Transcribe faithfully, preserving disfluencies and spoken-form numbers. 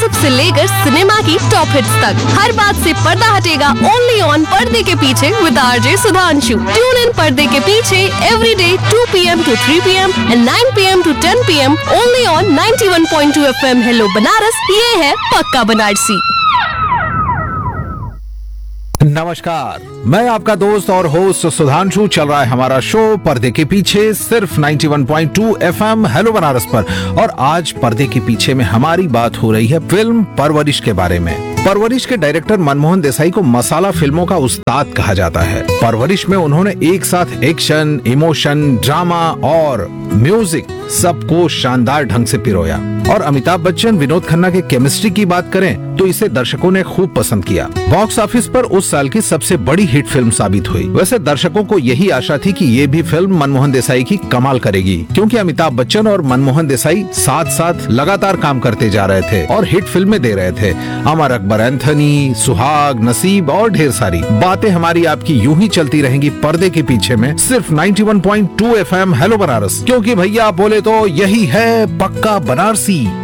Gossip से लेकर cinema की टॉप हिट्स तक, हर बात से पर्दा हटेगा ओनली ऑन पर्दे के पीछे with RJ Sudhanshu. Tune in पर्दे के पीछे every day to P M to three P M and nine P M to ten P am only on ninety one point two F M. Hello Banaras, ये है पक्का बनारसी। नमस्कार, मैं आपका दोस्त और होस्ट सुधांशु। चल रहा है हमारा शो पर्दे के पीछे सिर्फ ninety one point two F M hello Banaras पर। और आज पर्दे के पीछे में हमारी बात हो रही है फिल्म परवरिश के बारे में। परवरिश के डायरेक्टर मनमोहन देसाई को मसाला फिल्मों का उस्ताद कहा जाता है। परवरिश में उन्होंने एक साथ एक्शन, इमोशन, ड्रामा और म्यूजिक सबको शानदार ढंग से पिरोया। और अमिताभ बच्चन, विनोद खन्ना के केमिस्ट्री की बात करें तो इसे दर्शकों ने खूब पसंद किया। बॉक्स ऑफिस पर उस साल की सबसे बड़ी हिट फिल्म साबित हुई। वैसे दर्शकों को यही आशा थी कि ये भी फिल्म मनमोहन देसाई की कमाल करेगी, क्योंकि अमिताभ बच्चन और मनमोहन देसाई साथ साथ लगातार काम करते जा रहे थे और हिट फिल्में दे रहे थे। अमर अकबर एंथनी, सुहाग, नसीब और ढेर सारी बातें हमारी आपकी यूं ही चलती रहेंगी पर्दे के पीछे में सिर्फ ninety one point two F M hello Banaras, क्योंकि भैया बोले तो यही है पक्का बनारसी।